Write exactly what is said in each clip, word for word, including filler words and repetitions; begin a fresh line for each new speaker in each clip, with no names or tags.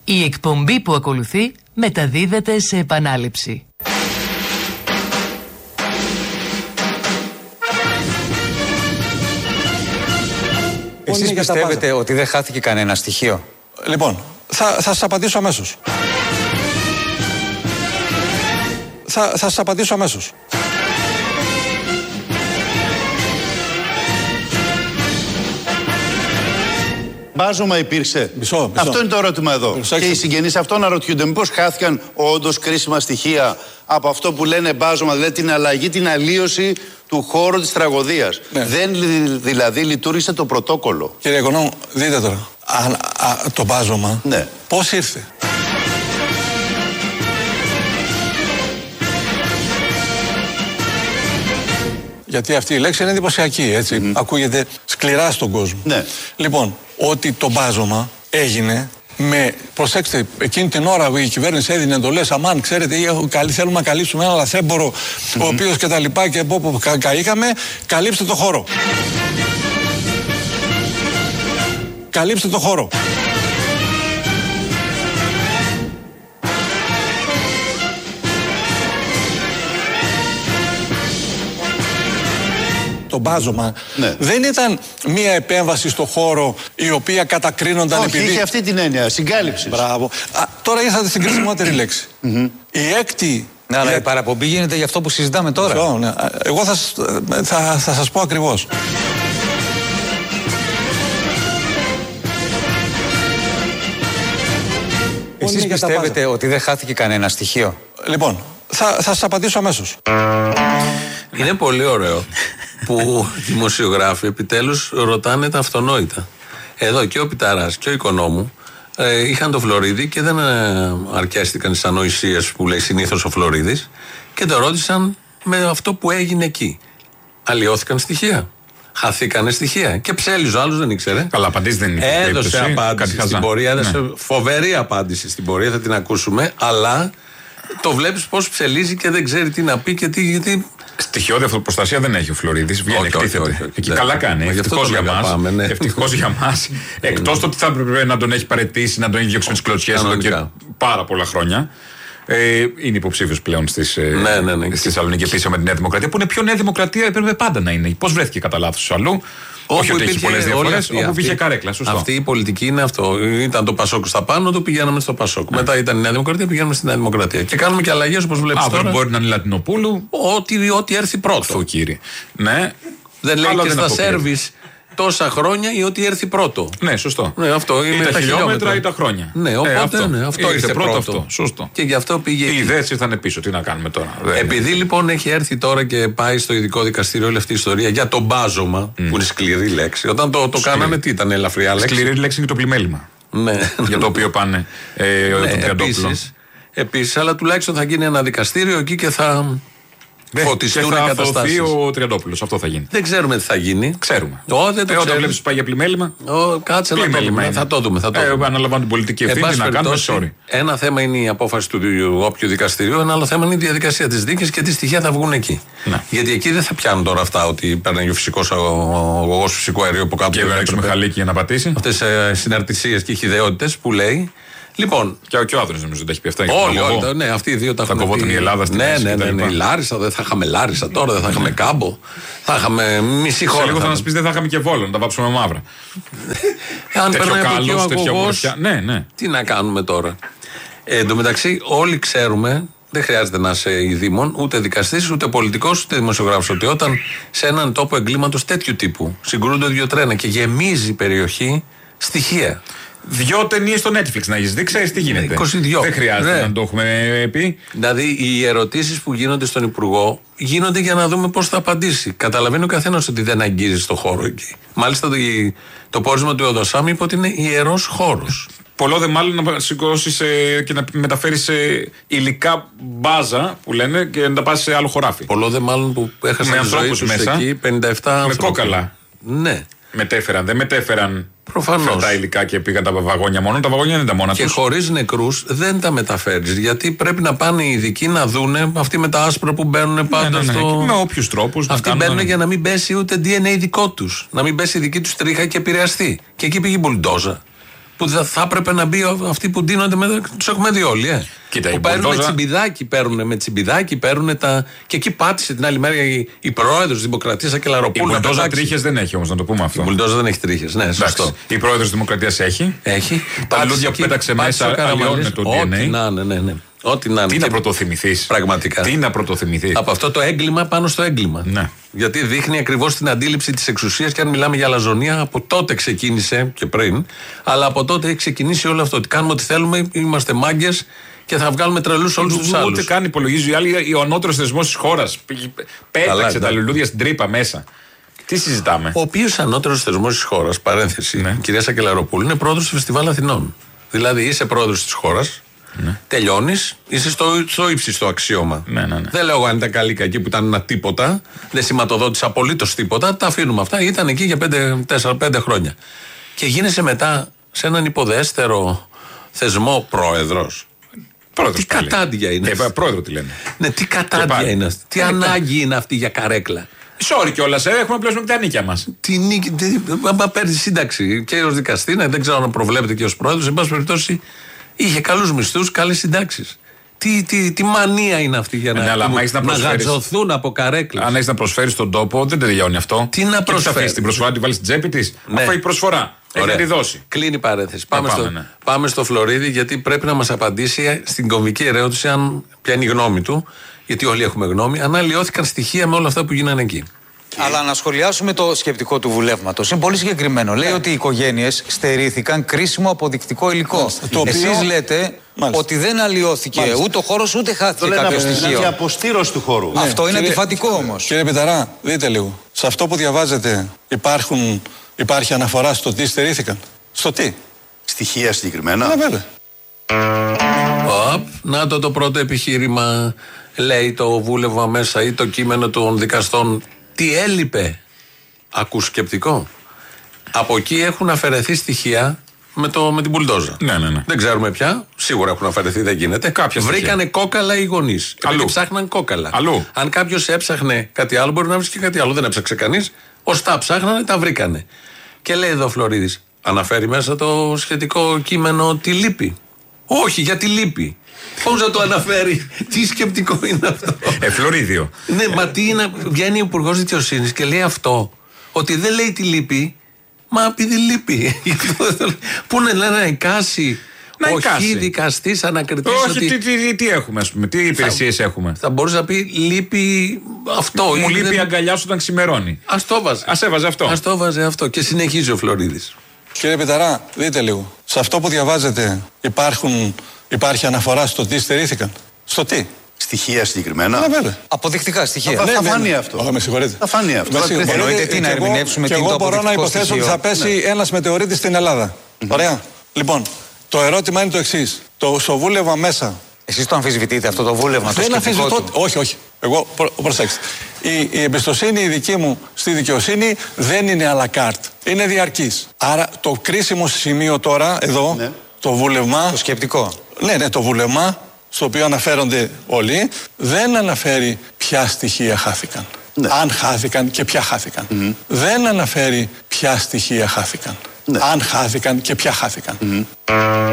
Η εκπομπή που ακολουθεί μεταδίδεται σε επανάληψη.
Εσείς πιστεύετε ότι δεν χάθηκε κανένα στοιχείο?
Λοιπόν, θα, θα σας απαντήσω αμέσως. Θα, θα σας απαντήσω αμέσως.
Μπάζωμα υπήρξε.
Μισό, μισό.
Αυτό είναι το ερώτημα εδώ.
Προσέξτε.
Και οι συγγενείς αυτό αναρωτιούνται. Μήπως χάθηκαν όντως κρίσιμα στοιχεία από αυτό που λένε μπάζωμα, δηλαδή την αλλαγή, την αλλίωση του χώρου της τραγωδίας.
Ναι.
Δεν δηλαδή λειτουργήσε το πρωτόκολλο.
Κύριε Οικονόμου, δείτε τώρα. Α, α, το μπάζωμα,
Ναι.
πώς ήρθε? Γιατί αυτή η λέξη είναι εντυπωσιακή, έτσι. Mm-hmm. Ακούγεται σκληρά στον κόσμο.
Ναι.
Λοιπόν, ότι το μπάζωμα έγινε με, προσέξτε, εκείνη την ώρα που η κυβέρνηση έδινε εντολές, αμάν, ξέρετε, θέλουμε να καλύψουμε ένα λαθέμπορο, mm-hmm. ο οποίος και τα λοιπά και από που κα, καήκαμε, καλύψτε το χώρο. Καλύψτε το χώρο. Το μπάζωμα
ναι.
δεν ήταν μία επέμβαση στο χώρο η οποία κατακρίνονταν.
Όχι,
επειδή...
είχε αυτή την έννοια, συγκάλυψη.
Μπράβο. Α, τώρα ήρθατε στην κρισιμότερη λέξη.
Mm-hmm.
Η έκτη...
Ναι, αλλά η παραπομπή γίνεται για αυτό που συζητάμε τώρα.
Φω, ναι. Εγώ θα, θα, θα σας πω ακριβώς.
Εσείς πιστεύετε ότι δεν χάθηκε κανένα στοιχείο?
Λοιπόν, θα, θα σας απαντήσω αμέσως.
Είναι πολύ ωραίο που δημοσιογράφοι επιτέλους ρωτάνε τα αυτονόητα. Εδώ και ο Πιταράς και ο Οικονόμου ε, είχαν το Φλωρίδι και δεν ε, αρκέστηκαν τις ανοησίες που λέει συνήθως ο Φλωρίδης και το ρώτησαν με αυτό που έγινε εκεί. Αλλοιώθηκαν στοιχεία. Χαθήκανε στοιχεία. Και ψέλιζε ο άλλος, δεν ήξερε.
Καλά, απαντήσει δεν είναι.
Έδωσε απάντηση στην πορεία. Έδωσε ναι. φοβερή απάντηση στην πορεία, θα την ακούσουμε. Αλλά το βλέπεις πώς ψελίζει και δεν ξέρει τι να πει και τι. Γιατί...
Στοιχειώδη αυτοπροστασία δεν έχει ο Φλωρίδης. Βγαίνει, εκτίθεται. Εκεί καλά κάνει. Ευτυχώς για μας. Ναι. Ευτυχώς για μας. Εκτός το ότι θα έπρεπε να τον έχει παραιτήσει, να τον έχει διώξει με τις κλωτσιές εδώ και πάρα πολλά χρόνια. Ε, είναι υποψήφιος πλέον στις, ναι, ναι, ναι. στη Θεσσαλονίκη επίσης με τη Νέα Δημοκρατία, που είναι πιο Νέα Δημοκρατία, έπρεπε πάντα να είναι. Πώς βρέθηκε κατά λάθος αλλού? Όχι ότι έχει πολλές διαφορές, όπου βγήκε καρέκλα. Σωστό.
Αυτή η πολιτική είναι αυτό. Ήταν το Πασόκ στα πάνω, το πηγαίναμε στο Πασόκ. Ναι. Μετά ήταν η Νέα Δημοκρατία, πηγαίναμε στη Νέα Δημοκρατία. Και κάνουμε και αλλαγές όπως βλέπεις τώρα.
Αύριο μπορεί να είναι Λατινοπούλου.
Ό,τι, ό,τι έρθει πρώτο.
Αυτό, κύριε. Ναι.
Δεν λέει και στα σέρβις τόσα χρόνια ή ότι έρθει πρώτο.
Ναι, σωστό.
Ναι, αυτό
ή τα, τα χιλιόμετρα ή τα χρόνια.
Ναι, οπότε,
ε, αυτό,
ναι, αυτό ήρθε πρώτο. πρώτο.
Αυτό. Σωστό.
Και γι' αυτό πήγε.
Οι ιδέες ήρθαν πίσω. Τι να κάνουμε τώρα.
Επειδή λοιπόν έχει έρθει τώρα και πάει στο ειδικό δικαστήριο όλη αυτή η ιστορία για το μπάζωμα, mm. που είναι σκληρή λέξη. Όταν το, το κάναμε, τι ήταν, ελαφριά λέξη.
Σκληρή λέξη είναι το πλημέλημα.
Ναι.
Για το οποίο πάνε ε, ναι, το Τριαντόπουλο.
Επίσης, αλλά τουλάχιστον θα γίνει ένα δικαστήριο εκεί και θα.
Ναι,
φωτιστούν
και
οι καταστάσεις.
Θα ο Τριαντόπουλος, αυτό θα γίνει.
Δεν ξέρουμε τι θα γίνει.
Ξέρουμε.
Ω, δεν το
ε, όταν βλέπεις πάει για πλημέλημα.
Ω, κάτσε να το δούμε. Θα το δούμε. Θα το δούμε.
Ε, αναλαμβάνω την πολιτική ευθύνη να κάνουμε sorry.
Ένα θέμα είναι η απόφαση του όποιου δικαστηρίου, ένα άλλο θέμα είναι η διαδικασία της δίκης και τι στοιχεία θα βγουν εκεί.
Να.
Γιατί εκεί δεν θα πιάνουν τώρα αυτά ότι παίρνει ο φυσικός αγωγός φυσικού αερίου από κάτω.
Και ο Μιχαλίκη για να πατήσει.
Αυτές τις συναρτησίες και χυδαιότητες που λέει. Λοιπόν,
και ο, και ο Άδωνης νομίζω δεν τα έχει πει αυτά.
Όλοι, όλοι, ναι, αυτοί οι δύο τα έχουν πει.
Θα κοβόταν η Ελλάδα στην
Ελλάδα. Ναι, ναι, ναι, ναι, η Λάρισα, δεν θα είχαμε Λάρισα τώρα, δεν θα είχαμε Κάμπο. Θα είχαμε μισή χώρα.
Σε λίγο θα μας πεις δεν θα είχαμε και Βόλο, να τα βάψουμε μαύρα.
Αν περνάει από εκεί ο αγωγός,
ναι, ναι.
τι να κάνουμε τώρα. Ε, εν τω μεταξύ όλοι ξέρουμε, δεν χρειάζεται να είσαι ειδήμων, ούτε δικαστής, ούτε πολιτικός, ούτε δημοσιογράφος, ότι όταν σε έναν τόπο εγκλήματος τέτοιου τύπου συγκρούνται δύο τρένα και γεμίζει η περιοχή στοιχεία.
Δυο ταινίες στο Netflix να έχεις δει, ξέρεις τι γίνεται.
είκοσι δύο.
Δεν χρειάζεται ναι. να το έχουμε πει.
Δηλαδή, οι ερωτήσεις που γίνονται στον Υπουργό γίνονται για να δούμε πώς θα απαντήσει. Καταλαβαίνει ο καθένας ότι δεν αγγίζει στο χώρο εκεί. Μάλιστα, το, το πόρισμα του Οδοσάμι είπε ότι είναι ιερός χώρος.
Πολλό δε μάλλον να σηκώσεις ε, και να μεταφέρεις ε, υλικά μπάζα που λένε και να τα πας σε άλλο χωράφι.
Πολλό δε μάλλον που έχασαν τη ζωή τους μέσα, εκεί πενήντα επτά
με
άνθρωποι.
κόκαλα.
Ναι.
Μετέφεραν, δεν μετέφεραν
προφανώς
αυτά τα υλικά και πήγαν τα βαγόνια μόνο. Τα βαγόνια δεν ήταν μόνα τους.
Και χωρίς νεκρούς δεν τα μεταφέρεις. Γιατί πρέπει να πάνε οι ειδικοί να δούνε αυτοί με τα άσπρα που μπαίνουν πάντα ναι, ναι, ναι. στο.
Με όποιους τρόπους.
Αυτοί μπαίνουν ναι. για να μην πέσει ούτε ντι εν έι δικό τους. Να μην πέσει η δική τους τρίχα και επηρεαστεί. Και εκεί πήγε η μπουλντόζα. που θα, θα έπρεπε να μπει αυτοί που ντύνονται με. Τους έχουμε δει όλοι, ε.
Κοίτα,
που παίρνουν με τσιμπιδάκι, παίρνουν με τσιμπιδάκι, παίρνουν τα. Και εκεί πάτησε την άλλη μέρα η, η πρόεδρος της Δημοκρατίας, Σακελαροπούλου.
Η Μπουλντόζα τρίχες δεν έχει όμως, να το πούμε αυτό.
Η Μπουλντόζα δεν έχει τρίχες, ναι, σωστό.
Εντάξει, η πρόεδρος της Δημοκρατίας έχει.
Έχει.
Τα λουλούδια που πέταξε μέσα αλλοιώνουν το ντι εν έι.
Ό,τι να είναι, ναι, ναι. Ό,τι να είναι.
Τι να πρωτοθυμηθείς.
Πραγματικά.
Τι να πρωτοθυμηθείς.
Από αυτό το έγκλημα πάνω στο έγκλημα.
Ναι.
Γιατί δείχνει ακριβώς την αντίληψη της εξουσίας, και αν μιλάμε για αλαζονία, από τότε ξεκίνησε και πριν, αλλά από τότε έχει ξεκινήσει όλο αυτό. Ότι κάνουμε ό,τι θέλουμε, είμαστε μάγκες και θα βγάλουμε τρελούς όλους τους άλλους.
Ούτε καν υπολογίζει. Ο ανώτερος θεσμός της χώρας πέταξε τα λουλούδια στην τρύπα μέσα. Τι συζητάμε.
Ο οποίος ανώτερος θεσμός της χώρας, παρένθεση, ναι. κυρία Σακελαροπούλου, είναι πρόεδρος του Φεστιβάλ Αθηνών. Δηλαδή είσαι πρόεδρος της χώρας. Ναι. Τελειώνεις, είσαι στο, στο ύψιστο αξίωμα.
Ναι, ναι, ναι.
Δεν λέω αν ήταν καλή κακή που ήταν ένα τίποτα, δεν σηματοδότησε απολύτως τίποτα, τα αφήνουμε αυτά. Ήταν εκεί για τέσσερα πέντε χρόνια. Και γίνεσαι μετά σε έναν υποδέστερο θεσμό πρόεδρος.
Πρόεδρος
τι πάλι. Κατάντια είναι.
Ε, πρόεδρο τι λένε.
Ναι, τι κατάντια είναι αυτή. Τι ε, ανάγκη είναι αυτή για καρέκλα.
Sorry κιόλας, ε, έχουμε πλέον και τα νίκια μας.
Τι νίκη, μα παίρνει σύνταξη και ως δικαστή, ναι, δεν ξέρω αν προβλέπετε και ως πρόεδρος, εν πάση περιπτώσει. Είχε καλούς μισθούς, καλές συντάξεις. Τι, τι, τι μανία είναι αυτή για να,
ναι, αλλά,
να,
να
γατζωθούν από καρέκλες.
Αν έχεις να προσφέρεις τον τόπο, δεν τελειώνει αυτό.
Τι να προσφέρεις.
Την προσφορά τη βάλεις στην τσέπη της. Ναι. Αφού η προσφορά έχει να τη δώσει.
Κλείνει η παρένθεση. Πάμε,
πάμε,
στο,
ναι.
πάμε στο Φλωρίδη, γιατί πρέπει να μας απαντήσει στην κομβική ερώτηση, αν ποια είναι η γνώμη του. Γιατί όλοι έχουμε γνώμη. Αν αλλοιώθηκαν στοιχεία με όλα αυτά που γίνανε εκεί.
Αλλά να σχολιάσουμε το σκεπτικό του βουλεύματος. Είναι πολύ συγκεκριμένο. Λέει ότι οι οικογένειες στερήθηκαν κρίσιμο αποδεικτικό υλικό. Εσείς λέτε Μάλιστα. ότι δεν αλλοιώθηκε Μάλιστα. ούτε ο χώρος ούτε χάθηκε κάποιο στοιχείο.
Είναι αποστήρωση του χώρου.
Ναι. Αυτό είναι αντιφατικό όμως.
Κύριε Πιταρά, δείτε λίγο. Σε αυτό που διαβάζετε υπάρχουν, υπάρχει αναφορά στο τι στερήθηκαν. Στο τι.
Στοιχεία συγκεκριμένα.
Ναι, βέβαια.
Οπ, να το το πρώτο επιχείρημα, λέει το βούλευμα μέσα ή το κείμενο των δικαστών. Τι έλειπε. Ακούς σκεπτικό. Από εκεί έχουν αφαιρεθεί στοιχεία με, το, με την μπουλντόζα.
Ναι, ναι, ναι.
Δεν ξέρουμε πια. Σίγουρα έχουν αφαιρεθεί, δεν γίνεται.
Κάποια
Βρήκανε
στοιχεία.
Κόκαλα οι γονείς.
Αλλού.
Ψάχναν κόκαλα.
Αλλού.
Αν κάποιος έψαχνε κάτι άλλο, μπορεί να βρει και κάτι άλλο. Δεν έψαξε κανείς. Ως τα ψάχνανε, τα βρήκανε. Και λέει εδώ ο Φλωρίδης, αναφέρει μέσα το σχετικό κείμενο τι λείπει. Όχι, γιατί λείπει. Πώς να το αναφέρει, τι σκεπτικό είναι αυτό.
Ε, Φλωρίδιο.
Ναι, μα τι είναι, βγαίνει ο Υπουργός Δικαιοσύνης και λέει αυτό, ότι δεν λέει τι λείπει, μα επειδή λείπει. Πού είναι, λένε να εικάσει.
Να
όχι δικαστής, ανακριτής.
Όχι, ότι... τι, τι, τι έχουμε, ας πούμε, τι υπηρεσίες έχουμε.
Θα μπορούσε να πει λείπει αυτό.
Μου λείπει η αγκαλιά σου όταν ξημερώνει.
Ας το βάζε.
Ας έβαζε αυτό.
Ας το βάζε αυτό. Και συνεχίζει ο Φλωρίδης.
Κύριε Πιταρά, δείτε λίγο. Σε αυτό που διαβάζετε υπάρχουν, υπάρχει αναφορά στο τι στερήθηκαν. Στο τι.
Στοιχεία συγκεκριμένα.
Ναι, βέβαια.
Αποδεικτικά στοιχεία.
Θα,
ναι,
θα
ναι,
φανεί
ναι.
αυτό.
Oh, με συγχωρείτε.
Θα φανεί αυτό.
Εννοείται τι να ερμηνεύσουμε,
και
τι είναι
εγώ
το
μπορώ να υποθέσω
στοιχείο.
ότι θα πέσει ναι. ένας μετεωρίτης στην Ελλάδα. Mm-hmm. Ωραία. Λοιπόν, το ερώτημα είναι το εξής. Το στο βούλευμα μέσα.
Εσείς το αμφισβητείτε αυτό το βούλευμα, το σκεπτικό του.
Όχι, όχι. Εγώ, προ, προσέξτε. Η, η εμπιστοσύνη η δική μου στη δικαιοσύνη δεν είναι à la carte. Είναι διαρκής. Άρα το κρίσιμο σημείο τώρα, εδώ, ναι. το βούλευμα.
Το σκεπτικό.
Ναι, ναι, το βούλευμα, στο οποίο αναφέρονται όλοι, δεν αναφέρει ποια στοιχεία χάθηκαν. Ναι. Αν χάθηκαν και ποια χάθηκαν. Mm-hmm. Δεν αναφέρει ποια στοιχεία χάθηκαν. Ναι. Αν χάθηκαν και ποια χάθηκαν.
Mm-hmm.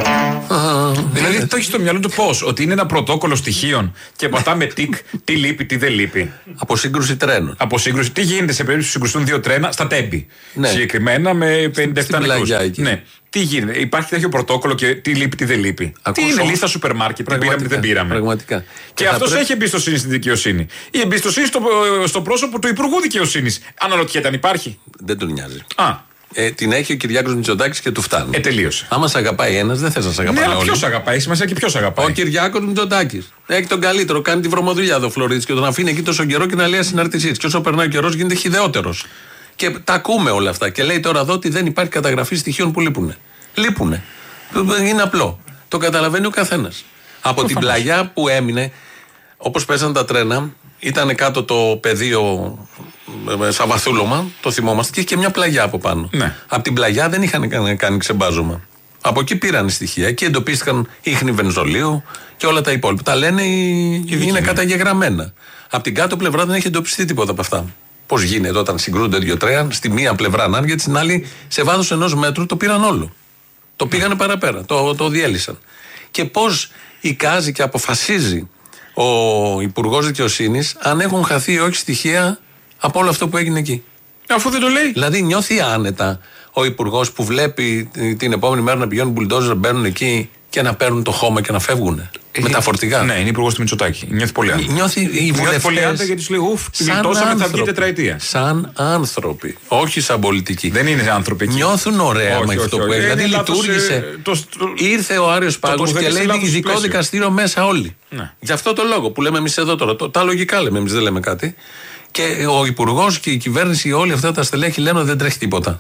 Uh, δηλαδή το έχει στο μυαλό του πώς, ότι είναι ένα πρωτόκολλο στοιχείων και πατάμε τικ, τι λείπει, τι δεν λείπει.
Από σύγκρουση τρένων.
Από σύγκρουση. Τι γίνεται σε περίπτωση που συγκρουστούν δύο τρένα στα Τέμπη. Ναι. Συγκεκριμένα με πενήντα επτά νεκρούς. Ναι. Τι γίνεται, υπάρχει τέτοιο πρωτόκολλο και τι λείπει, τι δεν λείπει.
Ακούσω.
Τι είναι λίστα σούπερ μάρκετ, τι πήραμε, τι δεν πήραμε.
Πραγματικά.
Και,
και
αυτό
πρέπει...
έχει εμπιστοσύνη στη δικαιοσύνη. Η εμπιστοσύνη στο, στο πρόσωπο του Υπουργού Δικαιοσύνης. Αναρωτιέται αν υπάρχει.
Δεν τον νοιάζει.
Α.
Ε, την έχει ο Κυριάκος Μητσοτάκης και του φτάνει.
Ε, τελείωσε.
Άμα σε αγαπάει ένας, δεν θες να σε αγαπάει.
Ναι, ποιος αγαπάει, σημασία και ποιος αγαπάει.
Ο Κυριάκος Μητσοτάκης. Έχει τον καλύτερο, κάνει τη βρωμοδουλειά εδώ ο Φλωρίδης και τον αφήνει εκεί τόσο καιρό και να λέει ασυναρτησίες. Και όσο περνάει ο καιρός γίνεται χυδαιότερος. Και τα ακούμε όλα αυτά. Και λέει τώρα εδώ ότι δεν υπάρχει καταγραφή στοιχείων που λείπουνε. Λείπουνε. Είναι απλό. Το καταλαβαίνει ο καθένας. Από το την φανώς. Πλαγιά που έμεινε, όπως πέσαν τα τρένα, ήταν κάτω το πεδίο. Σαν βαθούλωμα, το θυμόμαστε, και είχε και μια πλαγιά από πάνω.
Ναι.
Από την πλαγιά δεν είχαν κάνει, κάνει ξεμπάζωμα. Από εκεί πήραν στοιχεία και εντοπίστηκαν ίχνη βενζολίου και όλα τα υπόλοιπα. Τα λένε, οι... είναι καταγεγραμμένα. Από την κάτω πλευρά δεν έχει εντοπιστεί τίποτα από αυτά. Πώς γίνεται όταν συγκρούνται δύο τρένα, στη μία πλευρά να είναι, γιατί στην άλλη σε βάθος ενός μέτρου το πήραν όλο. Το πήγανε παραπέρα, το, το διέλυσαν. Και πώς εικάζει και αποφασίζει ο Υπουργός Δικαιοσύνης αν έχουν χαθεί ή όχι στοιχεία από όλο αυτό που έγινε εκεί.
Αφού δεν το λέει.
Δηλαδή νιώθει άνετα ο Υπουργός που βλέπει την επόμενη μέρα να πηγαίνουν μπουλντόζερ, να μπαίνουν εκεί και να παίρνουν το χώμα και να φεύγουν με τα φορτηγά.
Ναι, είναι Υπουργός του Μητσοτάκη. Νιώθει πολύ άνετα.
Νιώθει οι βουλευτές.
πολύ άνετα γιατί του λέει ουφ, γλιτώσαμε, θα βγει τετραετία.
Σαν άνθρωποι, όχι σαν πολιτικοί.
Δεν είναι άνθρωποι.
Νιώθουν ωραία όχι, με αυτό όχι, που έγινε. Δηλαδή λειτουργήσε. Ε, το, το, ήρθε ο Άριος Πάγος και λέει ειδικό πλαίσιο. Δικαστήριο μέσα όλοι. Ναι. Γι' αυτό το λόγο που λέμε εμείς εδώ τώρα. Το, τα λογικά λέμε, εμείς δεν λέμε κάτι. Και ο Υπουργός και η κυβέρνηση, όλοι αυτά τα στελέχη λένε ότι δεν τρέχει τίποτα.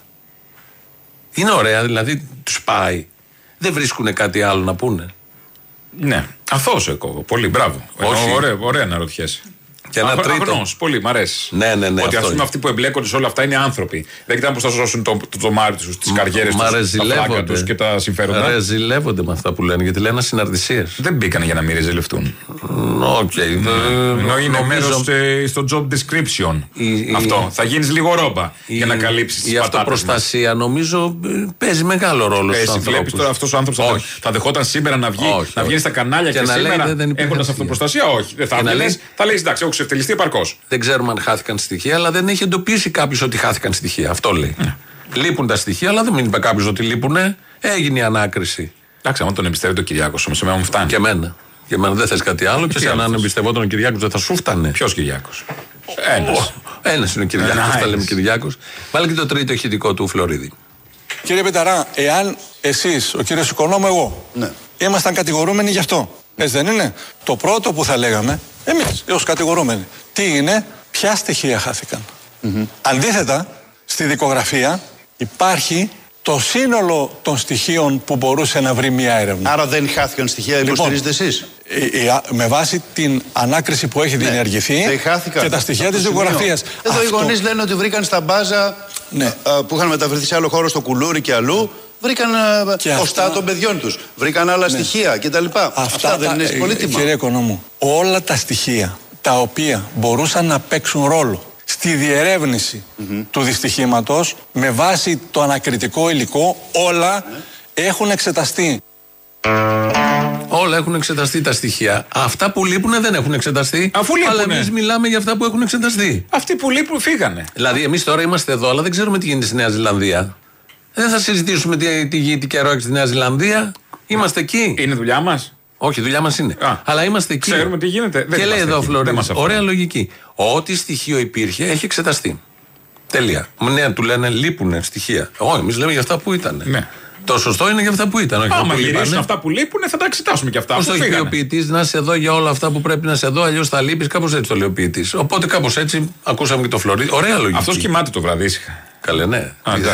Είναι ωραία, δηλαδή τους πάει. Δεν βρίσκουν κάτι άλλο να πούνε.
Ναι, αθώος εγώ. Πολύ μπράβο.
Όχι.
Ωραία, ωραία να ρωτιέσαι.
Και ένα τρίτο.
Αγνός, πολύ, μ' αρέσει.
Ναι, ναι, ναι.
Ότι ας πούμε αυτοί που εμπλέκονται σε όλα αυτά είναι άνθρωποι. Δεν κοιτάνε πώς θα σώσουν το, το, το μάρι τους, τις καριέρες τους, τα φλάκα τους και τα συμφέροντα.
Ρεζιλεύονται με αυτά που λένε, γιατί λένε ασυναρτησίες.
Δεν μπήκανε για να μην ρεζιλευτούν.
Οκ.
Ενώ είναι μέρος στο job description. Αυτό. Θα γίνεις λίγο ρόμπα για να καλύψεις τις πατάτες.
Η αυτοπροστασία νομίζω παίζει μεγάλο ρόλο στους ανθρώπους.
Βλέπεις τώρα αυτός ο άνθρωπος θα δεχόταν σήμερα να βγει στα κανάλια και σήμερα έχοντας αυτοπροστασία. Όχι. Θα λέει εντάξει, έχω ξεφτελιστεί επαρκώς.
Δεν ξέρουμε αν χάθηκαν στοιχεία, αλλά δεν έχει εντοπίσει κάποιος ότι χάθηκαν στοιχεία. Αυτό λέει. Mm. Λείπουν τα στοιχεία, αλλά δεν είπε κάποιος ότι λείπουνε. Έγινε η ανάκριση.
Εντάξει, άμα τον εμπιστεύει τον Κυριάκος, όμως εμένα μου φτάνει.
Και εμένα. Και εμένα δεν θες κάτι άλλο. Και σαν αν εμπιστευόταν τον Κυριάκος δεν θα σου φτάνε.
Ποιος Κυριάκος? Ένας.
Ένας είναι ο Κυριάκος. Θα λέμε Κυριάκος. Βάλε και το τρίτο ηχητικό του Φλωρίδη.
Κύριε Πεταρά, εάν εσείς, ο κύριος Οικονόμου, εγώ, ναι. ήμασταν κατηγορούμενοι γι' αυτό. Έτσι δεν είναι? Το πρώτο που θα λέγαμε, εμείς ως κατηγορούμενοι, τι είναι, ποια στοιχεία χάθηκαν. Mm-hmm. Αντίθετα, στη δικογραφία υπάρχει το σύνολο των στοιχείων που μπορούσε να βρει μια έρευνα.
Άρα δεν χάθηκαν στοιχεία,
λοιπόν,
υποστηρίζετε εσείς?
Με βάση την ανάκριση που έχει ναι, διενεργηθεί και τα στοιχεία της δικογραφίας.
Εδώ αυτό... οι γονείς λένε ότι βρήκαν στα μπάζα ναι. που είχαν μεταφερθεί σε άλλο χώρο, στο Κουλούρι και αλλού. Βρήκαν οστά αυτά... των παιδιών τους. Βρήκαν άλλα ναι. στοιχεία κτλ. Αυτά, αυτά δεν είναι πολύτιμα?
Κύριε Οικονόμου, όλα τα στοιχεία τα οποία μπορούσαν να παίξουν ρόλο στη διερεύνηση mm-hmm. του δυστυχήματος με βάση το ανακριτικό υλικό, όλα mm-hmm. έχουν εξεταστεί.
Όλα έχουν εξεταστεί τα στοιχεία. Αυτά που λείπουν δεν έχουν εξεταστεί.
Αφού λείπουνε.
Αλλά εμείς μιλάμε για αυτά που έχουν εξεταστεί.
Αυτοί που λείπουν φύγανε.
Δηλαδή, εμείς τώρα είμαστε εδώ, αλλά δεν ξέρουμε τι γίνεται στη Νέα Ζηλανδία. Δεν θα συζητήσουμε τι, τι, τι καιρό έχει στη Νέα Ζηλανδία. Είμαστε εκεί.
Είναι δουλειά μας.
Όχι, δουλειά μας είναι. Α, αλλά είμαστε εκεί.
Ξέρουμε τι γίνεται. Δεν
και λέει εδώ ο Φλωρίδης, ωραία λογική. Ό,τι στοιχείο υπήρχε έχει εξεταστεί. Τελεία. Ναι, του λένε λείπουν στοιχεία. Όχι, εμείς λέμε για αυτά που ήταν.
Ναι.
Το σωστό είναι για αυτά που ήταν.
Άμα γυρίσουν αυτά που λείπουν, θα τα εξετάσουμε και αυτά.
Πώς το είπε ο ποιητής, να είσαι εδώ για όλα αυτά που πρέπει να είσαι εδώ, αλλιώς θα λείπεις. Κάπως έτσι το λέει ο ποιητής. Οπότε κάπως έτσι ακούσαμε και το Φλωρίδη. Ωραία λογική.
Αυτός κοιμάται το βράδυ ήσυχα.
Καλέ, ναι.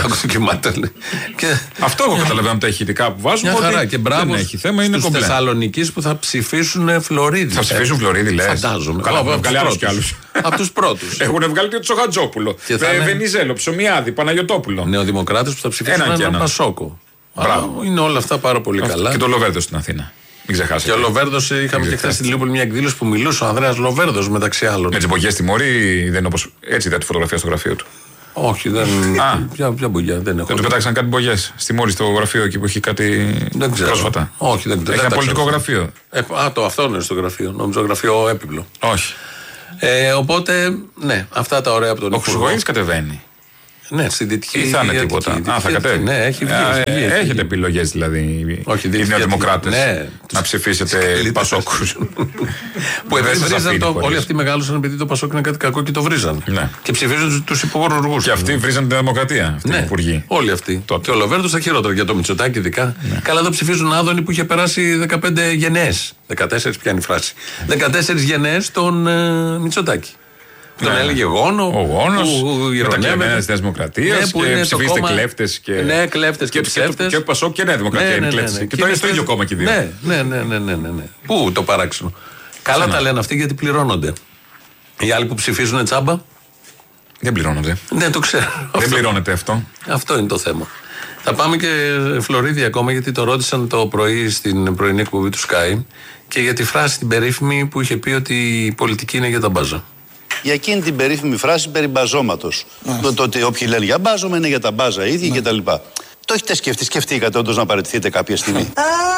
και... Αυτό εγώ καταλαβαίνω τα ηχητικά που βάζουν.
Μια χαρά και μπράβο
στους
Θεσσαλονικείς που θα ψηφίσουν Φλωρίδη.
Θα ψηφίσουν Φλωρίδη, λες?
Φαντάζομαι.
Καλά, θα βγάλει άλλους κι άλλους.
Από τους πρώτους.
Έχουν βγάλει και το Τσοχατζόπουλο. Βενιζέλο, Ψωμιάδη, Παναγιωτόπουλο.
Νεοδημοκράτες που θα ψηφίσουν έναν Πασόκο. Είναι όλα αυτά πάρα πολύ καλά.
Και το Λοβέρδο στην Αθήνα. Μην ξεχάσετε.
Και ο Λοβέρδος, είχαμε και χθες στην Λιούπολη μια εκδήλωση που μιλούσε ο Ανδρέας Λοβέρδος μεταξύ άλλων.
Με τις εποχές στη Μόρη δεν είναι όπως έτσι είδα τη φωτογραφία στο γραφείο του.
Όχι, δεν. Α, ποια, ποια μπογιά, δεν έχω.
Δεν του πετάξαν κάτι μπογιές στη Μόρη στο γραφείο εκεί που έχει κάτι
δεν ξέρω.
Πρόσφατα.
Όχι, δεν ξέρω.
Έχει ένα πολιτικό γραφείο.
Ε, α, το αυτό είναι στο γραφείο. Νόμιζα γραφείο έπιπλο.
Όχι.
Ε, οπότε, ναι, αυτά τα ωραία από τον
Ο Χρυσογοήνης κατεβαίνει.
Ναι, στην Δυτική.
Ή θα είναι τίποτα. Α, θα κατέβει.
Ναι, έχει βγει.
Ε, ε, έχετε επιλογές δηλαδή.
Όχι,
οι νεοδημοκράτες. Ναι, να ψηφίσετε Πασόκους.
Που βρίζαν το. Όλοι αυτοί μεγάλωσαν επειδή το Πασόκ είναι κάτι κακό και το βρίζαν.
Ναι.
Και ψηφίζουν τους υπουργούς.
Και αυτοί βρίζαν τη δημοκρατία. Αυτοί
ναι,
οι υπουργοί.
Όλοι αυτοί. Τότε. Και ο Λοβέρδος θα χειρότερα για το Μητσοτάκη ειδικά. Ναι. Καλά, εδώ ψηφίζουν Άδωνη που είχε περάσει δεκαπέντε γενναίες. δεκατέσσερις πιάνει η φράση. δεκατέσσερις γενναίες τον ε, Μητσοτάκη. Τον ναι. έλεγε γόνο.
Ο γόνος. Με τα κλεμμένα τη Νέα Δημοκρατία. Ναι, και ψηφίστε κλέφτες. Και...
Ναι, κλέφτες και, και ψεύτες.
Και ο Πασόκ και Νέα Δημοκρατία ναι, είναι ναι, κλέφτες. Ναι, ναι. Και, και τώρα είναι στο ίδιο κόμμα και οι δύο.
Ναι, ναι, ναι, ναι, ναι, ναι. Πού το παράξενο. Καλά τα λένε αυτοί γιατί πληρώνονται. Οι άλλοι που ψηφίζουν τσάμπα.
Δεν πληρώνονται.
Ναι, το ξέρω.
Δεν πληρώνεται αυτό.
Αυτό είναι το θέμα. Θα πάμε και Φλωρίδη ακόμα γιατί το ρώτησαν το πρωί στην πρωινή εκπομπή του Sky και για τη φράση την περίφημη που είχε πει ότι η πολιτική είναι για τα μπάζα.
Για εκείνη την περίφημη φράση περί μπαζώματος. Το, το ότι όποιοι λένε για μπάζωμα είναι για τα μπάζα ίδιοι κτλ. Το έχετε σκεφτεί, σκεφτήκατε όντως να παραιτηθείτε κάποια στιγμή?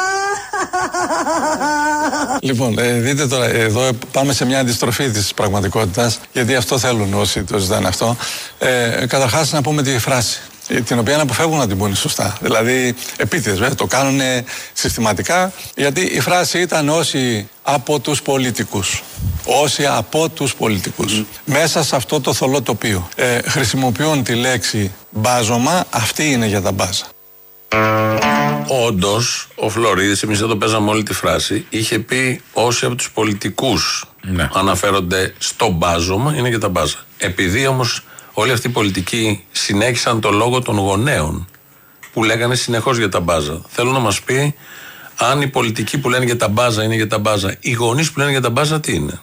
Λοιπόν, ε, δείτε τώρα, εδώ πάμε σε μια αντιστροφή της πραγματικότητας, γιατί αυτό θέλουν όσοι το ζητάνε αυτό. Ε, καταρχάς να πούμε τη φράση, την οποία αποφεύγουν να την πούνε σωστά. Δηλαδή, επίτηδες, βέβαια, το κάνουν συστηματικά, γιατί η φράση ήταν όσοι από τους πολιτικούς. Όσοι από τους πολιτικούς. Mm. Μέσα σε αυτό το θολό τοπίο ε, χρησιμοποιούν τη λέξη μπάζωμα, αυτή είναι για τα μπάζα.
Όντως, ο Φλωρίδης, εμείς εδώ παίζαμε όλη τη φράση, είχε πει όσοι από τους πολιτικούς ναι. αναφέρονται στο μπάζωμα, είναι για τα μπάζα. Επειδή όμως όλοι αυτοί οι πολιτικοί συνέχισαν το λόγο των γονέων που λέγανε συνεχώς για τα μπάζα. Θέλω να μας πει αν οι πολιτικοί που λένε για τα μπάζα είναι για τα μπάζα, οι γονείς που λένε για τα μπάζα τι είναι?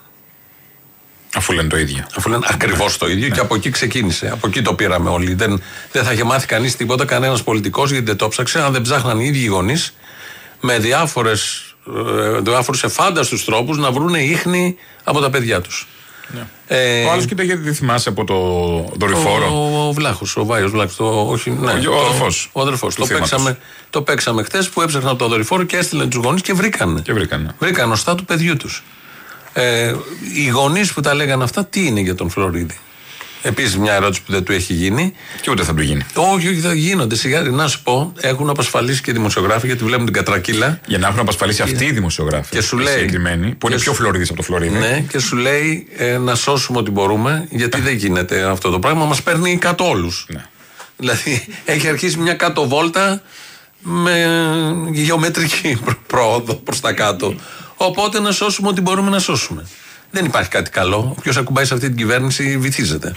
Αφού λένε το ίδιο.
Αφού λένε ακριβώς το ίδιο ναι. Και από εκεί ξεκίνησε. Από εκεί το πήραμε όλοι. Δεν, δεν θα είχε μάθει κανείς τίποτα, κανένας πολιτικός, γιατί δεν το ψάξε, αν δεν ψάχναν οι ίδιοι γονείς με διάφορες, ε, διάφορους εφάνταστους τρόπους να βρούνε ίχνη από τα παιδιά τους.
Ναι. Ε, ο άλλος κοίτα γιατί δεν θυμάσαι από το δορυφόρο.
Ο, ο Βλάχος, ο Βάιος Βλάχος. Το, όχι, ναι,
ο, ο αδερφός.
Ο αδερφός. Το παίξαμε, το παίξαμε χτες που έψαχναν το δορυφόρο και έστειλαν τους γονείς και βρήκαν.
Και βρήκαν.
Βρήκαν οστά του παιδιού τους. Ε, οι γονείς που τα λέγανε αυτά, τι είναι για τον Φλωρίδη? Επίσης, μια ερώτηση που δεν του έχει γίνει.
Και ούτε θα του γίνει.
Όχι, όχι, θα γίνονται σιγά. Να σου πω, έχουν απασφαλίσει και οι δημοσιογράφοι, γιατί βλέπουν την κατρακύλα.
Για να έχουν απασφαλίσει αυτοί οι δημοσιογράφοι.
Και σου λέει.
Που είναι πιο Φλωρίδης από το Φλωρίδη.
Ναι, και σου λέει ε, να σώσουμε ό,τι μπορούμε, γιατί δεν γίνεται αυτό το πράγμα. Μας παίρνει κάτω όλους. Ναι. Δηλαδή, έχει αρχίσει μια κάτω βόλτα με γεωμετρική πρόοδο προς τα κάτω. Οπότε να σώσουμε ό,τι μπορούμε να σώσουμε. Δεν υπάρχει κάτι καλό. Όποιος ακουμπάει σε αυτή την κυβέρνηση βυθίζεται.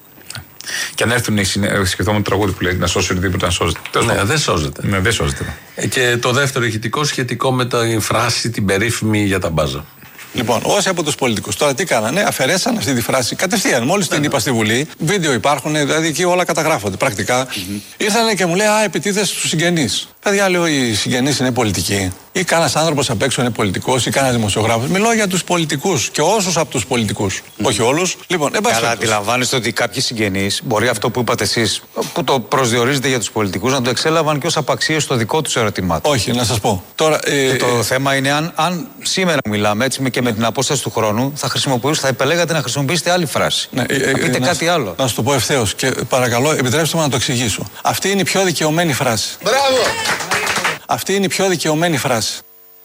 Και αν έρθουν οι σκεφτόμενοι τραγούδι που λέει να σώσει οτιδήποτε να σώζεται.
Ναι, δεν σώζεται.
Ναι, δεν σώζεται.
Και το δεύτερο ηχητικό σχετικό με τη φράση την περίφημη για τα μπάζα.
Λοιπόν, όσοι από τους πολιτικούς τώρα τι κάνανε, αφαιρέσαν αυτή τη φράση κατευθείαν. Μόλις την είπα στη Βουλή, βίντεο υπάρχουν, δηλαδή εκεί όλα καταγράφονται πρακτικά. Mm-hmm. Ήρθανε και μου λέει, α, επιτίθεσαι στους συγγενείς. Παιδιά, λέω, οι συγγενείς είναι πολιτικοί. Ή κανένας άνθρωπος απ' έξω είναι πολιτικός, ή κανένας δημοσιογράφος. Μιλώ για τους πολιτικούς και όσους από τους πολιτικούς. Mm-hmm. Όχι όλους. Λοιπόν,
αλλά αντιλαμβάνεστε ότι κάποιοι συγγενείς μπορεί αυτό που είπατε εσείς, που το προσδιορίζετε για τους πολιτικούς, να το εξέλαβαν και ως απαξίες στο δικό τους ερωτημάτων.
Όχι, να σας πω. Τώρα,
ε, το ε, θέμα είναι αν, αν σήμερα μιλάμε έτσι και με την απόσταση του χρόνου, θα, θα επελέγατε να χρησιμοποιήσετε άλλη φράση. Ναι, ε, να πείτε ε, κάτι
να,
άλλο.
Να σου το πω ευθέως και παρακαλώ, επιτρέψτε μου να το εξηγήσω. Αυτή είναι η πιο δικαιωμένη φράση.
Μπράβο!
Αυτή είναι η πιο δικαιωμένη φράση.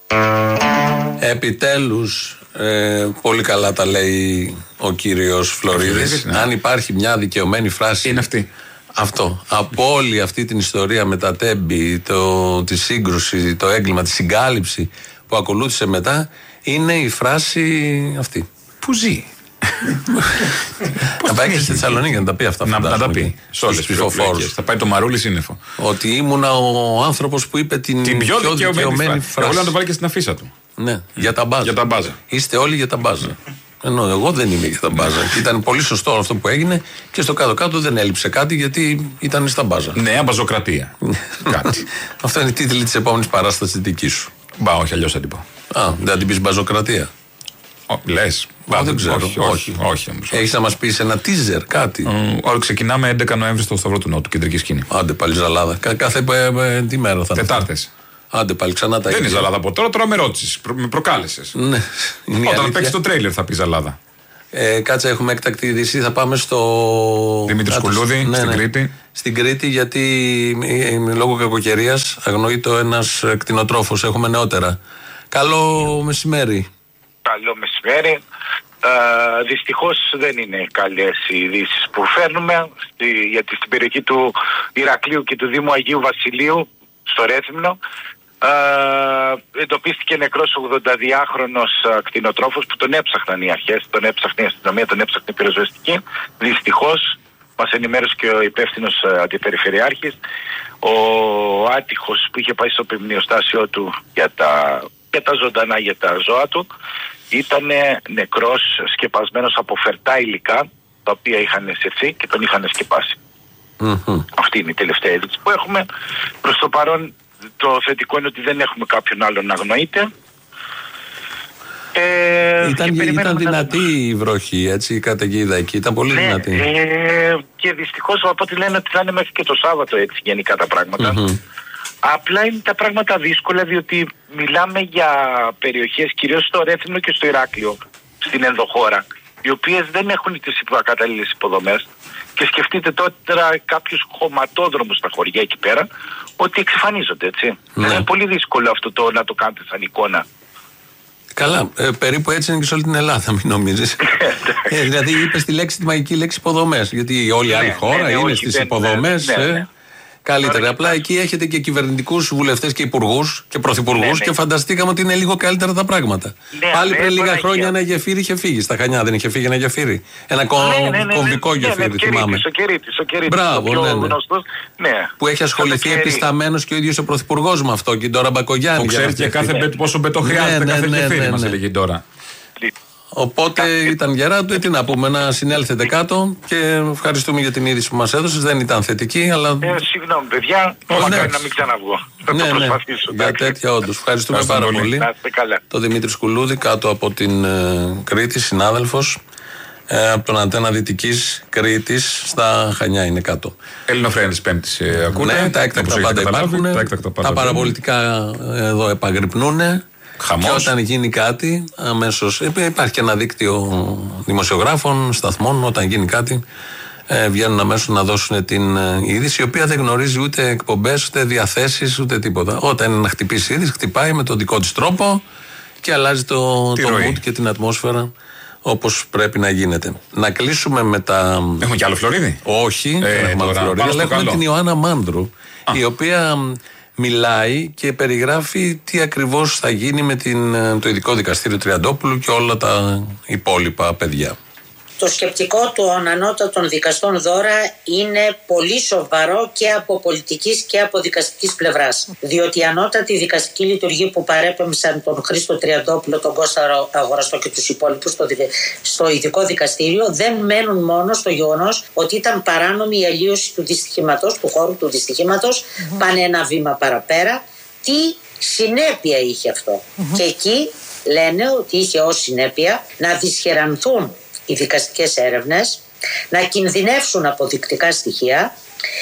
Επιτέλους, ε, πολύ καλά τα λέει ο κύριος Φλωρίδης. Ναι. Αν υπάρχει μια δικαιωμένη φράση.
Είναι αυτή.
Αυτό. Από όλη αυτή την ιστορία με τα τέμπη, το, τη σύγκρουση, το έγκλημα, τη συγκάλυψη που ακολούθησε μετά, είναι η φράση αυτή.
Που ζει.
Να πάει και στη Θεσσαλονίκη να τα πει αυτά.
Να, να τα πει. Σε όλες τις ψηφοφόρους. Θα πάει το Μαρούλι σύννεφο.
Ότι ήμουνα ο άνθρωπος που είπε την,
την πιο, πιο δικαιωμένη φράση. Εγώ να το βάλει και στην αφίσα του.
Ναι, για τα μπάζα.
Για τα μπάζα.
Είστε όλοι για τα μπάζα. Ενώ εγώ δεν είμαι για τα μπάζα. Ήταν πολύ σωστό αυτό που έγινε και στο κάτω-κάτω δεν έλειψε κάτι γιατί ήταν στα μπάζα.
Νέα μπαζοκρατία. Κάτι.
Αυτό είναι η τίτλη της επόμενης παράστασης δική σου.
Μπα, όχι, αλλιώς θα την πω.
Α, δεν θα την πεις μπαζοκρατία.
Λες.
Μπα, δεν ξέρω.
Όχι, όχι, όχι, όχι.
Έχεις να μας πεις ένα teaser, κάτι.
Όλοι ξεκινάμε έντεκα Νοέμβρη στο Σταυρό του Νότου, κεντρική σκηνή.
Άντε πάλι ζαλάδα. Κάθε τι μέρα θα είναι.
Τετάρτες.
Άντε πάλι ξανά τα ίδια.
Δεν είναι ζαλάδα από τώρα, τώρα με ρώτησες. Προ, με προκάλεσες.
Ναι.
Όταν παίξει το τρέιλερ θα πει ζαλάδα.
Ε, κάτσε, έχουμε έκτακτη είδηση. Θα πάμε στο.
Δημήτρη Σκουλούδη, ναι, στην ναι. Κρήτη.
Στην Κρήτη, γιατί ε, λόγω κακοκαιρίας αγνοείται ένας κτηνοτρόφος. Έχουμε νεότερα. Καλό μεσημέρι.
Καλό μεσημέρι. Uh, δυστυχώς δεν είναι καλές οι ειδήσεις που φέρνουμε, στη, γιατί στην περιοχή του Ηρακλείου και του Δήμου Αγίου Βασιλείου, στο Ρέθυμνο, uh, εντοπίστηκε νεκρός ογδονταδυάχρονος uh, κτηνοτρόφος που τον έψαχναν οι αρχές, τον έψαχνε η αστυνομία, τον έψαχνε η πυροσβεστική. Δυστυχώς, μας ενημέρωσε και ο υπεύθυνος uh, αντιπεριφερειάρχης, ο άτυχος που είχε πάει στο ποιμνιοστάσιο του για τα, για τα ζωντανά, για τα ζώα του, ήταν νεκρός, σκεπασμένος από φερτά υλικά τα οποία είχαν συρθεί και τον είχαν σκεπάσει. Mm-hmm. Αυτή είναι η τελευταία είδηση που έχουμε. Προς το παρόν το θετικό είναι ότι δεν έχουμε κάποιον άλλον να αγνοείται.
Ε, ήταν ήταν δυνατή να... η βροχή, έτσι, η καταιγίδα εκεί. Ήταν πολύ ναι, δυνατή.
Ε, και δυστυχώς από ό,τι λένε ότι θα είναι μέχρι και το Σάββατο έτσι γενικά τα πράγματα. Mm-hmm. Απλά είναι τα πράγματα δύσκολα διότι μιλάμε για περιοχές κυρίως στο Ρέθυμνο και στο Ηράκλειο, στην ενδοχώρα, οι οποίες δεν έχουν τις κατάλληλες υποδομές. Και σκεφτείτε τώρα κάποιους χωματόδρομους στα χωριά εκεί πέρα, ότι εξαφανίζονται, έτσι. Ναι. Είναι πολύ δύσκολο αυτό το να το κάνετε σαν εικόνα.
Καλά, ε, περίπου έτσι είναι και σε όλη την Ελλάδα, μην νομίζεις. ε, δηλαδή είπες τη λέξη, τη μαγική λέξη υποδομές, γιατί όλη η άλλη ναι, χώρα ναι, ναι, είναι στις υποδομές. Ναι, ναι, ναι. Ε, Καλύτερα. Απλά εκεί έχετε και κυβερνητικούς βουλευτές και υπουργούς και πρωθυπουργούς ναι, ναι. και φανταστήκαμε ότι είναι λίγο καλύτερα τα πράγματα. Ναι, Πάλι ναι, πριν λίγα χρόνια ένα γεφύρι είχε φύγει. Στα Χανιά δεν είχε φύγει ένα γεφύρι. Ένα ναι, ναι, ναι, κομβικό ναι, γεφύρι, ναι, ναι, θυμάμαι.
Ο Κερίτης, ο Κερίτης.
Μπράβο, ναι, ναι.
Γνωστός, ναι.
Που έχει ασχοληθεί επισταμένος και ο ίδιος ο πρωθυπουργός με αυτό και τώρα Μπακογιάννη.
Που ξέρει και πόσο μπετό χρειάζεται κάθε γεφύρι, μας έλεγε τώρα.
Οπότε ήταν γερά του, τι να πούμε, να συνέλθετε κάτω και ευχαριστούμε για την είδηση που μας έδωσες. Δεν ήταν θετική, αλλά.
Ε, συγγνώμη, παιδιά, μακάρι να μην ξαναβγώ. Θα
ναι,
το προσπαθήσω.
Ναι, για τέτοια όντως. Ευχαριστούμε πάρα πολύ. πολύ. Το Δημήτρη Σκουλούδη, κάτω από την ε, Κρήτη, συνάδελφος. Ε, από τον Αντένα Δυτικής Κρήτης, στα Χανιά είναι κάτω.
Ελληνοφρένης Πέμπτης ε, ακούνε.
Ναι, τα έκτακτα πάντα υπάρχουν. Τα, τα παραπολιτικά εδώ επαγρυπνούνε. Χαμός. Και όταν γίνει κάτι, αμέσως. Υπάρχει και ένα δίκτυο δημοσιογράφων, σταθμών. Όταν γίνει κάτι, ε, βγαίνουν αμέσως να δώσουν την ε, είδηση, η οποία δεν γνωρίζει ούτε εκπομπές, ούτε διαθέσεις, ούτε τίποτα. Όταν είναι να χτυπήσει είδηση, χτυπάει με τον δικό της τρόπο και αλλάζει το, το mood και την ατμόσφαιρα όπως πρέπει να γίνεται. Να κλείσουμε με τα.
Έχουμε κι άλλο Φλωρίδη?
Όχι, ε, δεν έχουμε άλλο Φλωρίδη, αλλά έχουμε την Ιωάννα Μάνδρου, Α. η οποία μιλάει και περιγράφει τι ακριβώς θα γίνει με την, το ειδικό δικαστήριο Τριαντόπουλου και όλα τα υπόλοιπα παιδιά.
Το σκεπτικό των ανώτατων δικαστών Δώρα είναι πολύ σοβαρό και από πολιτικής και από δικαστικής πλευράς. Διότι η ανώτατη δικαστική λειτουργία που παρέπεμψαν τον Χρήστο Τριαντόπουλο, τον Κώστα Αγοραστό και τους υπόλοιπους στο, στο ειδικό δικαστήριο δεν μένουν μόνο στο γεγονός ότι ήταν παράνομη η αλλίωση του δυστυχήματος, του χώρου του δυστυχήματος, mm-hmm. πάνε ένα βήμα παραπέρα. Τι συνέπεια είχε αυτό? Mm-hmm. Και εκεί λένε ότι είχε ως συνέπεια να δυσχερανθούν οι δικαστικές έρευνες, να κινδυνεύσουν αποδεικτικά στοιχεία,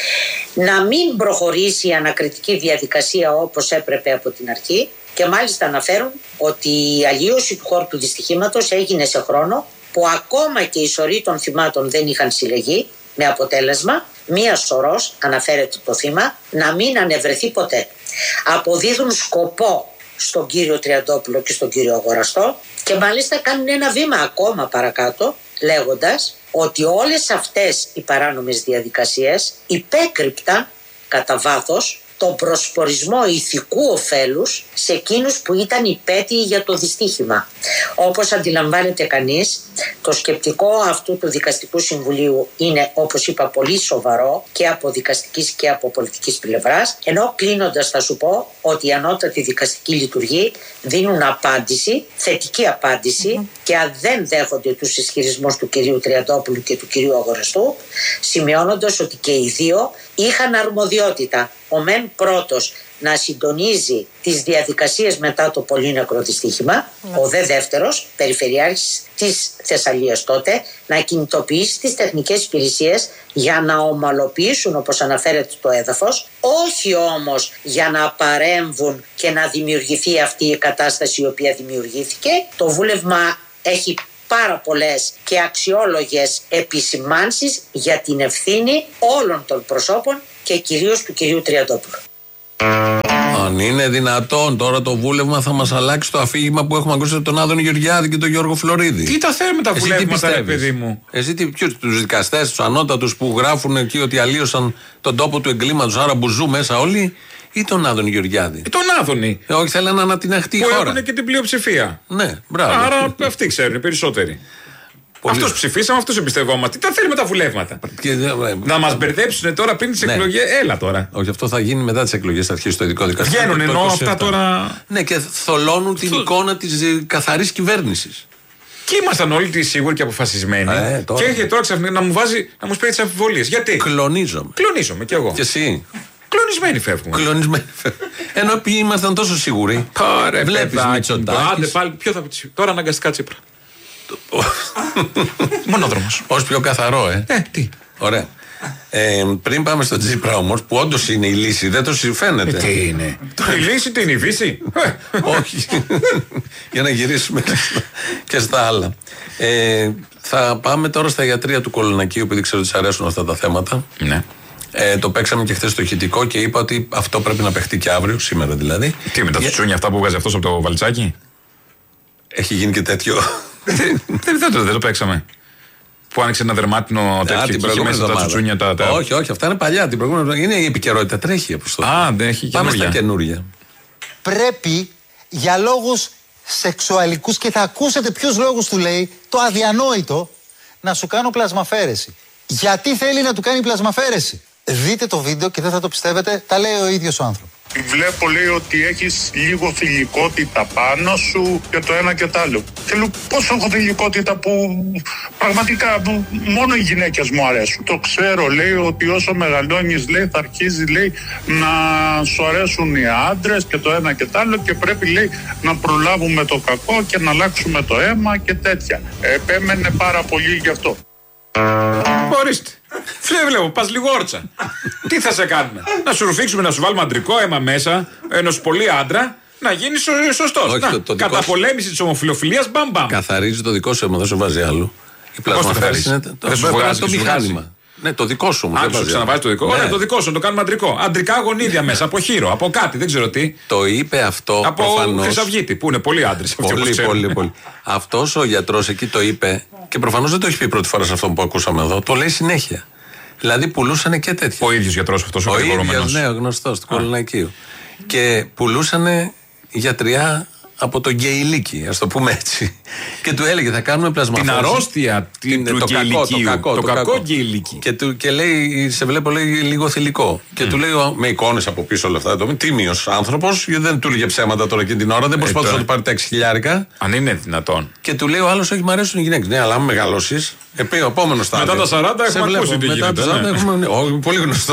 να μην προχωρήσει η ανακριτική διαδικασία όπως έπρεπε από την αρχή και μάλιστα αναφέρουν ότι η αλλίωση του χώρου του δυστυχήματος έγινε σε χρόνο που ακόμα και οι σωροί των θυμάτων δεν είχαν συλλεγεί, με αποτέλεσμα μία σωρός, αναφέρεται το θύμα, να μην ανεβρεθεί ποτέ. Αποδίδουν σκοπό στον κύριο Τριαντόπουλο και στον κύριο Αγοραστό και μάλιστα κάνουν ένα βήμα ακόμα παρακάτω λέγοντας ότι όλες αυτές οι παράνομες διαδικασίες υπέκρυπταν κατά βάθος τον προσπορισμό ηθικού ωφέλους σε εκείνους που ήταν υπέτειοι για το δυστύχημα. Όπως αντιλαμβάνεται κανείς, το σκεπτικό αυτού του Δικαστικού Συμβουλίου είναι, όπως είπα, πολύ σοβαρό και από δικαστικής και από πολιτικής πλευράς, ενώ κλείνοντας θα σου πω ότι οι ανώτατοι δικαστικοί λειτουργοί δίνουν απάντηση, θετική απάντηση, mm-hmm. και αν δεν δέχονται τους ισχυρισμούς του κυρίου Τριαντόπουλου και του κυρίου Αγοραστού, σημειώνοντας ότι και οι δύο είχαν αρμοδιότητα. Ο μεν πρώτος να συντονίζει τις διαδικασίες μετά το πολύ νεκρό δυστύχημα, mm. ο δε δεύτερος, περιφερειάρχης της Θεσσαλίας τότε, να κινητοποιήσει τις τεχνικές υπηρεσίες για να ομαλοποιήσουν, όπως αναφέρεται, το έδαφος, όχι όμως για να παρέμβουν και να δημιουργηθεί αυτή η κατάσταση η οποία δημιουργήθηκε. Το βούλευμα έχει πάρα πολλές και αξιόλογες επισημάνσεις για την ευθύνη όλων των προσώπων και κυρίως του κυρίου Τριαντόπουλου.
Αν είναι δυνατόν τώρα το βούλευμα θα μας αλλάξει το αφήγημα που έχουμε ακούσει από τον Άδωνη Γεωργιάδη και τον Γιώργο Φλωρίδη?
Τι τα θέλουμε τα βουλεύματα, ρε παιδί μου?
Εσύ τι, ποιους, τους δικαστές, τους ανώτατους που γράφουν εκεί ότι αλλίωσαν τον τόπο του εγκλήματος, άρα μπουζού μέσα όλοι, ή τον Άδωνη Γεωργιάδη?
Ε, τον Άδωνη.
Ε, όχι, θέλανε να την αχτεί η χώρα.
Που έχουν και την πλειοψηφία.
Ναι, μπράβο.
Άρα αυτοί ξέρουν περισσότεροι. Αυτούς ψηφίσαμε, αυτούς εμπιστευόμαστε. Τι τα θέλουμε τα βουλεύματα? Και, να μας μπερδέψουν τώρα πριν τις ναι. εκλογές? Έλα τώρα.
Όχι, αυτό θα γίνει μετά τις εκλογές, θα αρχίσει το ειδικό δικαστήριο.
Βγαίνουν εννοώ αυτά τώρα.
Ναι, και θολώνουν την εικόνα της καθαρής κυβέρνησης.
Και ήμασταν όλοι σίγουροι και αποφασισμένοι. Ε, και έρχεται τώρα ξαφνικά να μου βάζει, να μου σπέρει τις αμφιβολίες. Γιατί?
Κλονίζομαι.
Κλονίζομαι κι εγώ.
Και εσύ.
Κλονισμένοι φεύγουν.
Κλονισμένοι φεύγουν. Ενώ ποιοι ήμασταν τόσο σίγουροι.
Ωραία, βλέπεις Μητσοτάκης. Άντε πάλι, ποιο θα πει. Τώρα αναγκαστικά Τσίπρα. Μονόδρομος.
Ως πιο καθαρό, ε.
Ε, τι.
Ωραία. Ε, πριν πάμε στο Τσίπρα όμως, που όντως είναι η λύση, δεν το συμφαίνεται.
Ε, τι είναι. Η λύση, τι είναι, η Βύση.
Όχι. Για να γυρίσουμε και στα άλλα. Ε, θα πάμε τώρα στα ιατρεία του Κολονακίου, επειδή ξέρω ότι σας αρέσουν αυτά τα θέματα.
Ναι.
Ε, το παίξαμε και χθες στο ηχητικό και είπα ότι αυτό πρέπει να παιχτεί και αύριο, σήμερα δηλαδή.
Τι με τα τσουτσούνια αυτά που βγάζει αυτός από το βαλτσάκι.
Έχει γίνει και τέτοιο.
Δεν το παίξαμε. Που άνοιξε ένα δερμάτινο τέτοιο και είχε μέσα τα τσουτσούνια τα, τα...
Όχι, όχι, αυτά είναι παλιά. Την προηγούμενη είναι η επικαιρότητα, τρέχει από αυτό.
Α, δεν έχει καινούργια.
Πάμε στα καινούργια.
Πρέπει για λόγους σεξουαλικούς, και θα ακούσετε ποιους λόγους του λέει, το αδιανόητο, να σου κάνω πλασμαφαίρεση. Γιατί θέλει να του κάνει πλασμαφαίρεση? Δείτε το βίντεο και δεν θα το πιστεύετε, τα λέει ο ίδιος ο άνθρωπος.
Βλέπω, λέει, ότι έχεις λίγο θηλυκότητα πάνω σου και το ένα και το άλλο. Και λέω, πώς έχω θηλυκότητα που πραγματικά που μόνο οι γυναίκες μου αρέσουν. Το ξέρω, λέει, ότι όσο μεγαλώνεις, λέει, θα αρχίζει, λέει, να σου αρέσουν οι άντρες και το ένα και το άλλο και πρέπει, λέει, να προλάβουμε το κακό και να αλλάξουμε το αίμα και τέτοια. Επέμενε πάρα πολύ γι' αυτό.
Ορίστε. Φίλε, βλέπω, πας λίγο όρτσα. Τι θα σε κάνουμε? Να σου ρουφήξουμε, να σου βάλουμε αντρικό αίμα μέσα, ενός πολύ άντρα, να γίνει σωστός. Καταπολέμηση της ομοφυλοφιλίας, μπαμ μπαμ.
Καθαρίζει το δικό σου αίμα, δεν σου βάζει άλλο. Η πλασμαφαίρεση είναι το μηχάνημα. Ναι, το δικό σου.
Αν σου ξαναβάζει το δικό. Ναι. Ωραία, το δικό σου, το κάνουμε αντρικό. Αντρικά γονίδια μέσα, από χείρο, από κάτι, δεν ξέρω τι.
Το είπε αυτό.
Από προφανώς... Χρυσαυγίτη, που είναι πολλοί άντρες.
Πολύ, πολύ, πολύ. Αυτός ο γιατρός εκεί το είπε και προφανώς δεν το έχει πει πρώτη φορά σε αυτό που ακούσαμε εδώ. Το λέει συνέχεια. Δηλαδή πουλούσαν και τέτοια.
Ο ίδιος γιατρός αυτός ο
Ο ίδιος, ναι, ο γνωστός του Κολονακίου. Και πουλούσαν γιατριά από το γκέιλίκι, ας το πούμε έτσι. Και του έλεγε θα κάνουμε πλασμαφαίρεση.
Την αρρώστια την, του
το, κακό, το κακό,
το
το
κακό
κακό
γκέιλίκι.
Και, του, και λέει, σε βλέπω λέει λίγο θηλυκό. Mm. Και του λέει με εικόνες από πίσω όλα αυτά. Το τίμιος άνθρωπος, γιατί δεν του έλεγε ψέματα τώρα εκείνη την ώρα, δεν προσπάθησε να του πάρει τα έξι χιλιάρικα.
Αν είναι δυνατόν.
Και του λέει ο άλλος, όχι, μου αρέσουν οι γυναίκες. Ναι, αλλά αν μεγαλώσεις, επί ο επόμενος στάδιο.
Μετά τα σαράντα έχουμε ακούσει τι γίνεται.
Μετά τα σαράντα έχουμε. Πολύ γνωστό.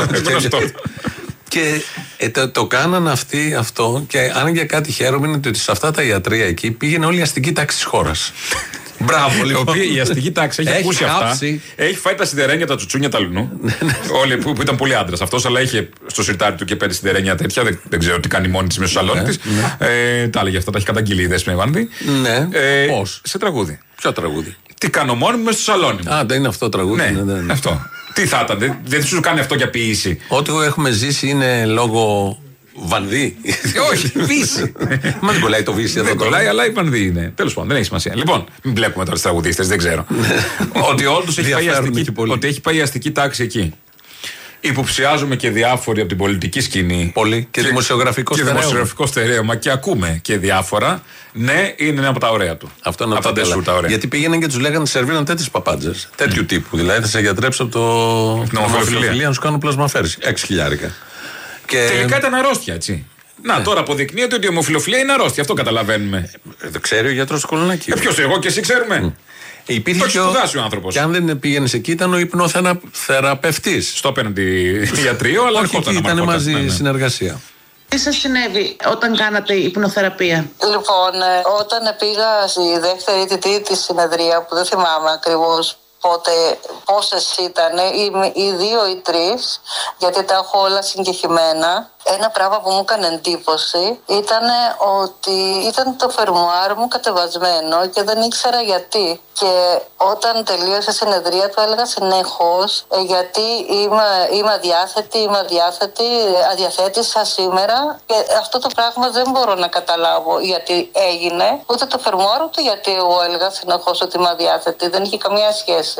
Και ε, το, το κάναν αυτοί αυτό, και αν για κάτι χαίρομαι είναι ότι σε αυτά τα ιατρεία εκεί πήγαινε όλη η αστική τάξη της χώρας. Μπράβο, λοιπόν.
Η αστική τάξη έχει, έχει ακούσει χάψει. Αυτά. Έχει φάει τα σιδερένια, τα τσουτσούνια, τα λουνού. Όλοι που, που ήταν πολύ άντρας αυτός, αλλά είχε στο σιρτάρι του και πέντε σιδερένια τέτοια. Δεν, δεν ξέρω τι κάνει μόνη της μέσα στο σαλόνι της. Ε, τα έλεγε αυτά, τα έχει καταγγείλει η Δέσποινα Βάνδη.
Ναι. Ε,
πώς? Σε τραγούδι.
Ποιο τραγούδι?
Τι κάνω μόνη μου μέσα στο σαλόνι μου.
Α, δεν είναι αυτό τραγούδι.
Ναι, ναι, ναι. Αυτό. Τι θα ήταν, δεν, δεν σου κάνει αυτό για ποιήση.
Ό,τι έχουμε ζήσει είναι λόγω Βανδύ.
Όχι, Βύση.
Μα δεν κολλάει το Βύση εδώ.
Δεν κολλάει, αλλά η Βανδύ είναι. Τέλος πάντων, δεν έχει σημασία. Λοιπόν, μην μπλέκουμε τώρα τις τραγουδίστες, δεν ξέρω. Ότι όντως έχει πάει η αστική τάξη εκεί. Υποψιάζουμε και διάφοροι από την πολιτική σκηνή.
Πολύ. Και, και δημοσιογραφικό
και
στερέωμα.
δημοσιογραφικό στερέωμα. Και ακούμε και διάφορα. Ναι, είναι ένα από τα ωραία του.
Αυτό είναι από τα, τα ωραία. Γιατί πήγαιναν και του λέγανε σερβίραν τέτοιες παπάντζες. Τέτοιου mm. τύπου. Δηλαδή θα σε γιατρέψω από το. Ομοφυλοφιλία να σου κάνω πλασμαφέρηση. Έξι χιλιάρικα.
Και... Τελικά ήταν αρρώστια, έτσι. Να, ναι. Τώρα αποδεικνύεται ότι η ομοφυλοφιλία είναι αρρώστια. Αυτό καταλαβαίνουμε.
Ε, το ξέρει ο γιατρός του Κολονακίου.
Ε, ποιος, εγώ και εσύ ξέρουμε. Mm.
Υπήρχε
το έχει σπουδάσει ο άνθρωπος.
Και αν δεν πήγαινε εκεί, ήταν ο υπνοθεραπευτής.
Στο απέναντι ιατρείο, αλλά
όχι εκεί, ήταν μαζί ναι, ναι. συνεργασία.
Τι σας συνέβη όταν κάνατε υπνοθεραπεία?
Λοιπόν, όταν πήγα στη δεύτερη ή τρίτη συνεδρία, που δεν θυμάμαι ακριβώς πότε, πόσες ήταν, ή, ή δύο ή τρεις, γιατί τα έχω όλα συγκεκριμένα. Ένα πράγμα που μου έκανε εντύπωση ήταν ότι ήταν το φερμουάρ μου κατεβασμένο και δεν ήξερα γιατί. Και όταν τελείωσε η συνεδρία του έλεγα συνεχώς ε, γιατί είμαι, είμαι αδιάθετη, είμαι αδιάθετη, αδιαθέτησα σήμερα, και αυτό το πράγμα δεν μπορώ να καταλάβω γιατί έγινε, ούτε το φερμουάρ ούτε γιατί εγώ έλεγα συνεχώς ότι είμαι αδιάθετη, δεν είχε καμία σχέση.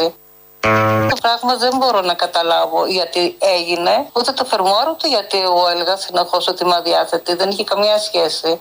Το πράγμα δεν μπορώ να καταλάβω γιατί έγινε, ούτε το φερμουάρ ούτε γιατί εγώ έλεγα συνεχώς ότι είμαι αδιάθετη, δεν είχε καμία σχέση.